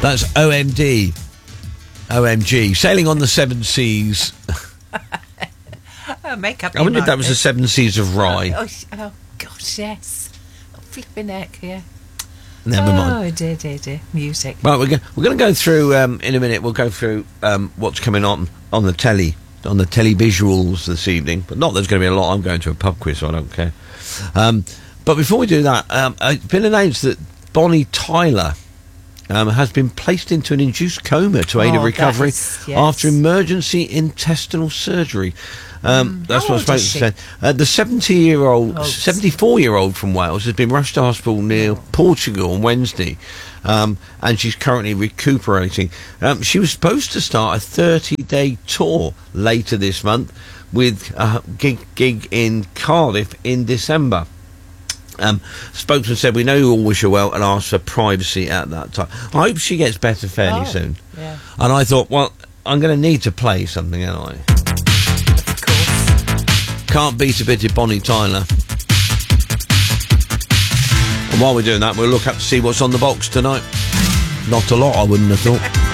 That's OMD. OMG. Sailing on the Seven Seas. Oh, make up I wonder if that was the Seven Seas of Rye. Oh, gosh, yes. Oh, flipping heck, yeah. Never mind. Oh, dear. Music. Right, we're going to go through, in a minute, we'll go through what's coming on the telly, on the televisuals this evening. But not there's going to be a lot. I'm going to a pub quiz, so I don't care. But before we do that, it's been announced that Bonnie Tyler has been placed into an induced coma to aid a recovery after emergency intestinal surgery. That's what I was supposed to say. The 74-year-old from Wales has been rushed to hospital near Portugal on Wednesday, and she's currently recuperating. She was supposed to start a 30-day tour later this month with a gig in Cardiff in December. Spokesman said, "We know you all wish her well and asked for privacy at that time." I hope she gets better fairly soon. Yeah. And I thought, well, I'm going to need to play something, aren't I? Of course. Can't beat a bit of Bonnie Tyler. And while we're doing that, we'll look up to see what's on the box tonight. Not a lot, I wouldn't have thought.